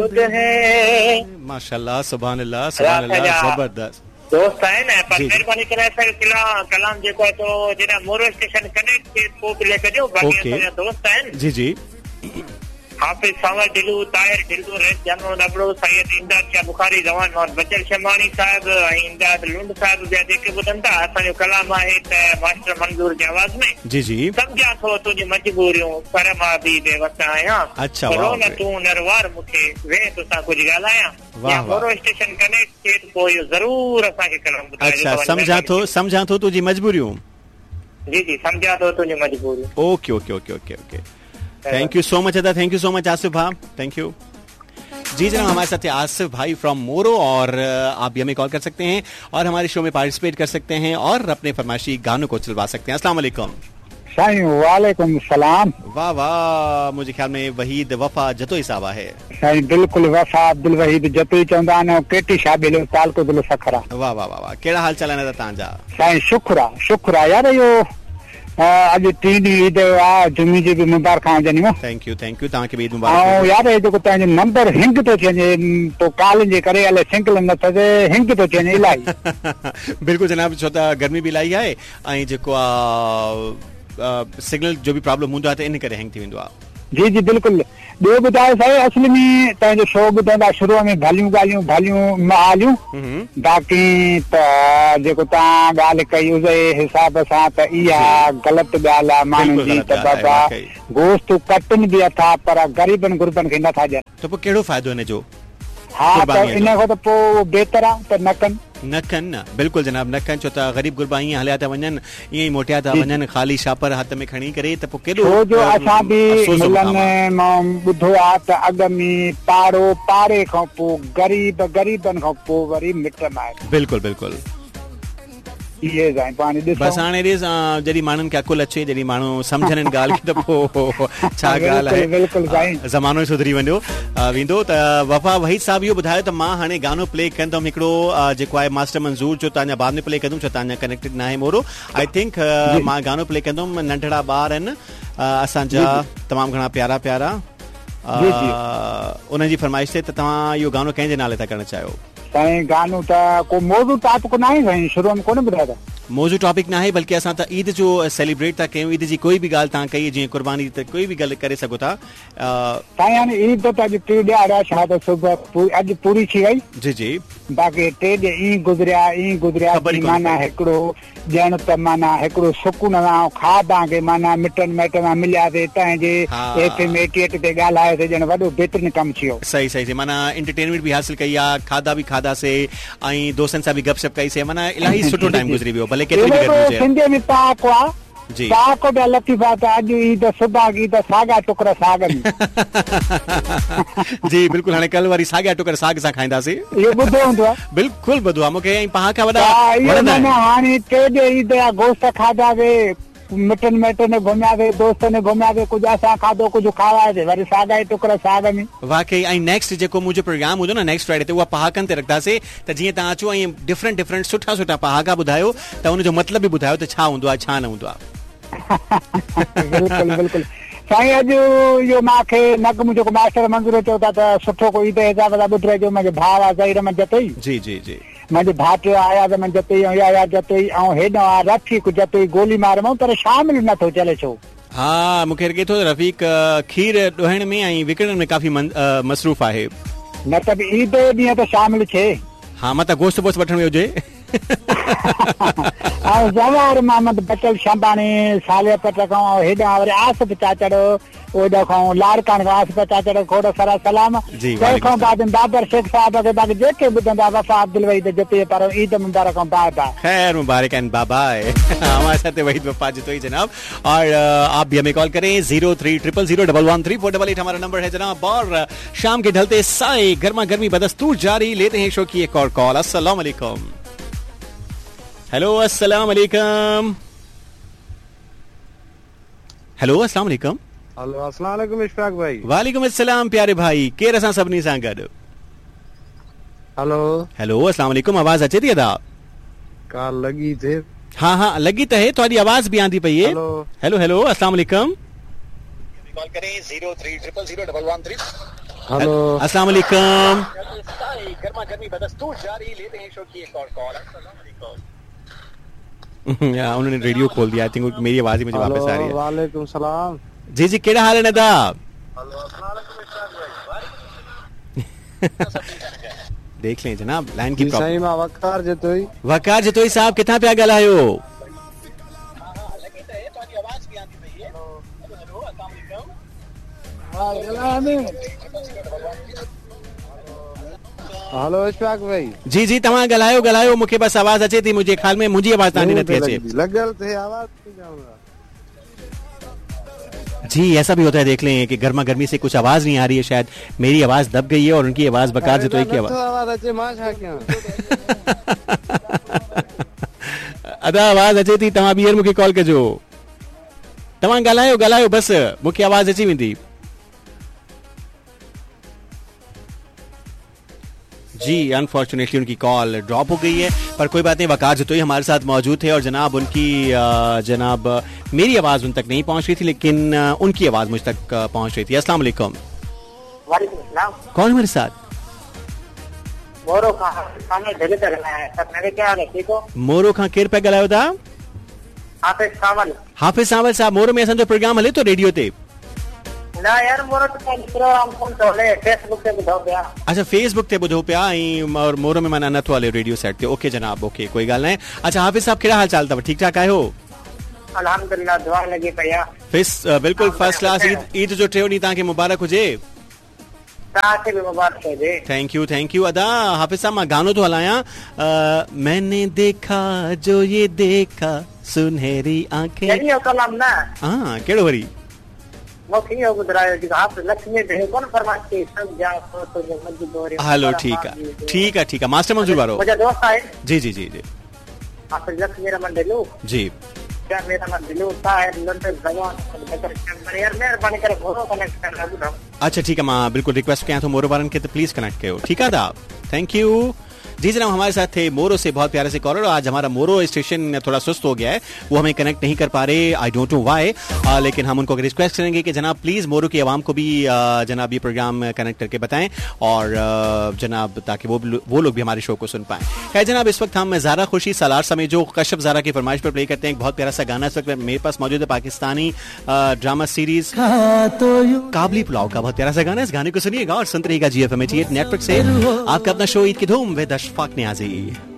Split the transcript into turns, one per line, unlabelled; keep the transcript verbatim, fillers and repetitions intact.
माशाल्लाह, सुभान अल्लाह, सुभान अल्लाह, जबरदस्त
दोस्त है ना, पर मेहरबानी करे कलाम कलाम जेको है तो जेना मोरो स्टेशन कनेक्ट के को प्ले करियो, बाकी असां दोस्त हैं जी जी हाफिज सावर ढिलू, ताहिर ढिलू, रेत जानो नबड़ो, सैयद इमदाद शाह बुखारी, जवान और बचल शमानी साहब, इमदाद लुंड साहब ॿिया जेके ॿुधनि था, असांजो कलाम आहे त मास्टर मंज़ूर जी आवाज़ में जी जी सम्झां थो तुंहिंजी मजबूरियूं पर मां बि बेवस आहियां, अच्छा वाह न तूं नरवार मूंखे वे तोसां कुझु ॻाल्हायां, वाह मोरो स्टेशन कनेक्ट थिए त पोइ इहो ज़रूर असांखे कलाम ॿुधाइजो।
अच्छा, सम्झां थो सम्झां थो तुंहिंजी मजबूरियूं
जी जी सम्झां थो तुंहिंजी मजबूरियूं।
Okay okay okay okay okay thank you so much अदा, thank you so much Asif भाई, थैंक यू जी जनाब। हमारे साथ है आसिफ भाई फ्रॉम मोरो, और आप भी हमें कॉल कर सकते हैं और हमारे शो में पार्टिसिपेट कर सकते हैं और अपने फरमाइशी गानों को चलवा सकते हैं। अस्सलाम वालेकुम।
वालेकुम सलाम।
वाह वाह, मुझे ख्याल में वहीद वफा जतोई साहबा है।
साईं बिल्कुल वफा अब्दुल वहीद जतोई चवंदा आहिनि, केटी शाबिल तालको दिल सखरा।
वाह वाह वाह, कहिड़ा हाल चाल आहिनि तव्हांजा?
साईं शुक्र आहे शुक्र आहे यार, इहो अॼु टी ॾींहं ईद आहे, जुमी जी बि मुबारकां हुजनि।
थैंक यू थैंक यू, तव्हांखे बि ईद मुबारक।
ऐं यार जेको तव्हांजो नंबर हिंग थो थी वञे, पोइ कॉल जे करे अलाए सिंगल न थिए, हिंग थो थी वञे इलाही।
बिल्कुलु जनाब, छो त गर्मी बि इलाही आहे ऐं जेको आहे सिग्नल जो बि प्रॉब्लम हूंदो आहे त इन करे हैंग थी वेंदो आहे।
जी जी बिल्कुलु। ॿियो ॿुधायो साईं, असली में तव्हांजो शो ॿुधंदा शुरूअ में भलियूं ॻाल्हियूं भलियूं मालियूं, बाक़ी त जेको तव्हां ॻाल्हि कई उन हिसाब सां त इहा ग़लति ॻाल्हि आहे माण्हुनि जी, त बाबा गोश्त कटनि बि अथा पर ग़रीबनि गुरबनि खे नथा ॾियनि,
त पोइ कहिड़ो फ़ाइदो हिन जो?
हा, त इन खां त पोइ बहितर आहे त न कनि
न कनि न। बिल्कुलु जनाब, न कनि, छो त ग़रीब गुरबा ईअं हलिया था वञनि, ईअं ई मोटिया था वञनि, ख़ाली छापर हथ में खणी करे, त पोइ केॾो
छो जो असां बि मिलनि मां ॿुधो आहे त अॻ में पाड़ो पाड़े खां पोइ ग़रीब ग़रीबनि खां पोइ वरी मिट माइट।
बिल्कुलु बिल्कुलु, बस हाणे ॾिस जॾहिं माण्हुनि खे अकुल अचे, जॾहिं माण्हू सम्झनि ॻाल्हि खे, त पोइ छा ॻाल्हि आहे, ज़मानो ई सुधरी वञो वेंदो। त वफ़ा वहीद साहब इहो ॿुधायो त मां हाणे गानो प्ले कंदुमि हिकिड़ो जेको आहे मास्टर मंज़ूर जो, तव्हांजा बाद में प्ले कंदुमि छो तव्हांजा कनेक्टेड न आहे मोरो। आई थिंक मां गानो प्ले कंदुमि, नंढड़ा ॿार आहिनि असांजा तमामु घणा प्यारा प्यारा, उन्हनि जी फरमाइश ते, त तव्हां इहो गानो कंहिंजे नाले था करणु चाहियो?
साईं गानो त को मौज़ू टॉपिक न आहे साईं, शुरू में कोन ॿुधायो?
मौज़ू टॉपिक न आहे, बल्कि असां त ईद जो सेलिब्रेट था कयूं, ईद जी कोई बि ॻाल्हि तव्हां कई, जीअं कुर्बानी त कोई बि ॻाल्हि करे सघो था।
साईं हाणे ईद त अॼु टे ॾियार आहे, छा त सुबुह अॼु पूरी थी वई जी जी, बाक़ी टे ॾींहं ईअं गुज़रिया ईअं गुज़रिया, माना हिकिड़ो ॼण त माना हिकिड़ो सुकून सां खाधा के माना मिटनि माइटनि सां मिलियासीं, तव्हांजे एफ एम एटी एट ते ॻाल्हायोसीं, ॼण वॾो बहितरीन कमु थी वियो।
सही सही, माना एंटरटेनमेंट बि हासिल कई आहे, खाधा बि खाधासीं ऐं दोस्तनि सां बि गपशप कईसीं, माना इलाही सुठो टाइम गुज़री वियो, भले केतिरी बि गर्मी हुजे।
सिंधीअ में पाक आहे जी, पाक बि लतीफ़ा, त अॼु ईद सुबह की त सागा टुकर साग में
जी बिल्कुलु, हाणे कल वरी साॻिया टुकर साग सां खाईंदासीं, इहो
ॿुधो हूंदो आहे?
बिल्कुलु ॿुधो आहे मूंखे, ऐं पहा खां वॾा
हाणे टे ॾींहं ईद जा गोश्त खाधासीं, मिटनि माइटनि घुमियासीं, दोस्तनि घुमियासीं, कुझु असां खाधो कुझु खावासीं, वरी साॻा ई टुकर साग में।
वाकई, ऐं नेक्स्ट जेको मुंहिंजो प्रोग्राम हूंदो न नेक्स्ट फ्राइडे ते, उहा पहाकनि ते रखंदासीं, त जीअं तव्हां अचो ऐं डिफरेंट डिफरेंट सुठा सुठा पहाका ॿुधायो, त उनजो मतिलबु बि ॿुधायो त छा हूंदो आहे छा न हूंदो आहे।
बिल्कुलु बिल्कुलु साईं, अॼु इहो मूंखे नगम जेको मास्टर मंज़ूर चयो था त सुठो को ईद हिसाब सां ॿुधाइजो। मुंहिंजो भाउ आहे ज़हीर अहमद जतोई जी जी जी, मुंहिंजो भाइटियो आयाज़ अहमद जतोई ऐं याया जतोई, ऐं हेॾो आहे रफ़ीक जतोई गोली मार में, पर शामिल नथो चले छो?
हा, मूंखे लॻे थो रफ़ीक खीर ॾोहण में ऐं विकिणण में काफ़ी मसरूफ़ आहे,
न त बि ईद ॾींहं त शामिल थिए।
हा, मतिलबु गोश्त वोश्त वठण में हुजे।
ऐं जवाहर मोहम्मद बचल शंबाणी साले पट खां हेॾां वरी आसिफ चाचड़, ओॾा खां लाड़कान खां आसिफ चाचड़ खोड़ सारा सलाम, तंहिंखां बाद बाबर शेख साहब खे, बाक़ी जेके ॿुधंदा वफ़ा अब्दुल वहीद जतोई पर ईद मुबारक ऐं बाय बाय।
खैर मुबारक एंड बाय बाय। हमारे साथ वहीद वफा जतोई जनाब, और आप भी हमें कॉल करें जीरो थ्री ट्रिपल जीरो double one three four double eight हमारा नंबर है जनाब, और शाम के ढलते साए गर्मा गर्मी बदस्तूर जारी, लेते हैं शो की एक और कॉल। अस्सलाम वालेकुम। हेलो अस्सलाम वालेकुम। हेलो अस्सलाम वालेकुम।
हेलो अस्सलाम वालेकुम इशफाक भाई।
वालेकुम अस्सलाम प्यारे भाई, केर असां सभिनी सां गॾु?
हेलो
हेलो अस्सलाम वालेकुम, आवाज़ अचे थी अदा?
कॉल लगी थे?
हाँ हाँ लगी तो है, थोड़ी आवाज़ भी आंदी पई है। हेलो हेलो हेलो अस्सलाम वालेकुम।
कॉल करें जीरो थ्री ट्रिपल जीरो डबल वन थ्री
हेलो,
अस्सलाम वालेकुम।
गर्मा गर्मी बदस्तूर जारी, लेते हैं शो की एक और कॉल।
उन्होंने रेडियो खोल दिया, आई थिंक मेरी आवाज ही मुझे वापस आ रही है।
वालेकुम सलाम।
जी जी, केड़ा हाल है नदाब? देख लें जनाब, लाइन की प्रॉब्लम।
वकार जतोई
वकार जतोई साहब कितना पिया गलायो?
हेलो इशफाक भाई।
जी जी, तव्हां गलायो गलायो, मूंखे बस आवाज अचे थी, मुझे ख्याल में मुंहिंजी आवाज तव्हांजी नथी अचे।
लगल थे आवाज नहीं जाऊंगा।
जी, ऐसा भी होता है, देख लें कि गर्मा गर्मी से कुछ आवाज नहीं आ रही है, शायद मेरी आवाज दब गई है और उनकी आवाज वकार जतोई की आवाज अदा आवाज अचे थी। तव्हां ॿीहर मूंखे कॉल कजो, तव्हां ॻाल्हायो ॻाल्हायो, बस मूंखे आवाज अची वेंदी। जी, अनफॉर्चुनेटली उनकी कॉल ड्रॉप हो गई है, पर कोई बात नहीं, वकार जतोई हमारे साथ मौजूद थे और जनाब उनकी जनाब मेरी आवाज उन तक नहीं पहुंच रही थी, लेकिन उनकी आवाज मुझ तक पहुंच रही थी। अस्सलाम वालेकुम।
वालेकुम सलाम।
कौन हमारे साथ?
मोरो खां सामने ढिल पे गलाया है। सब मेरे क्या हाल है, ठीक हो?
मोरो खां केर पे गलायो था?
हाफिज सावल।
हाफिज सावल साहब, मोरो में असांजो प्रोग्राम हले तो रेडियो ते?
ना यार, मोरो तो प्रोग्राम कोन तो हले, फेसबुक ते ॿुधो पिया।
अच्छा, फेसबुक ते ॿुधो पिया ऐं और मोरो में माना नथो हले रेडियो सेट ते। ओके जनाब, ओके, कोई ॻाल्हि नाहे। अच्छा हाफिज साहब, कहिड़ा हाल चाल अथव? ठीक ठाक आहियो?
अल्हम्दुलिल्लाह, दुआ लगी पया।
फिस बिल्कुल फर्स्ट क्लास। ईद ईद जो टियों ॾींहुं तव्हांखे मुबारक हुजे।
तव्हांखे बि मुबारक हुजे।
Thank U thank U. अदा हाफिज साहब, मां गानो थो हलायां, मैंने देखा जो ये देखा सुनहरी आंखें।
कहिड़ो कलाम न?
हां, कहिड़ो वरी?
मूंखे इहो ॿुधायो जेको हाफिज लक्ष्मी भेण कोन फरमाइश कई, सब जा तो जो मजबूरी।
हलो ठीक आहे ठीक आहे ठीक आहे। मास्टर मंजूर वारो
मुंहिंजा दोस्त आहे।
जी जी जी जी।
हाफिज लक्ष्मी रमन दिलू
जी।
क्या मेरा नाम दिलू ताहिर लंदन जवान बकर चंबर। यार मेहरबानी करे मोरो कनेक्ट कर ॿुधाओ।
अच्छा ठीक है, मां बिल्कुल रिक्वेस्ट कयां थो मोरो वारनि खे त प्लीज कनेक्ट कयो। ठीक है दा, थैंक यू। जी जनाब, हमारे साथ थे मोरो से बहुत प्यारे से कॉलर। आज हमारा मोरो स्टेशन थोड़ा सुस्त हो गया है, वो हमें कनेक्ट नहीं कर पा रहे, आई डोंट नो व्हाई, लेकिन हम उनको रिक्वेस्ट करेंगे कि जनाब प्लीज मोरो की आवाम को भी आ, जनाब ये प्रोग्राम कनेक्ट करके बताएं और आ, जनाब ताकि वो वो लोग भी हमारे शो को सुन पाएं। है जनाब, इस वक्त हम ज़ारा खुशी सालार समय जो कश्यप ज़ारा की फरमाइश पर प्ले करते हैं। एक बहुत प्यारा सा गाना इस वक्त मेरे पास मौजूद है, पाकिस्तानी ड्रामा सीरीज काबली पुलाव का बहुत प्यारा सा गाना। इस गाने को सुनिएगा और सुनते रहिएगा जी F M eighty eight network से आपका अपना शो ईद की धूम विद अशफाक नियाज़ी।